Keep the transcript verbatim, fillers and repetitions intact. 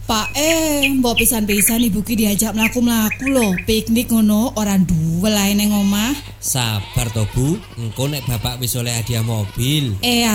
Pak eh, mbok pisan-pisan ibu ki diajak mlaku-mlaku lho, piknik ngono ora duwe lae ning omah. Sabar to Bu, engko nek bapak wis oleh hadiah mobil. Eh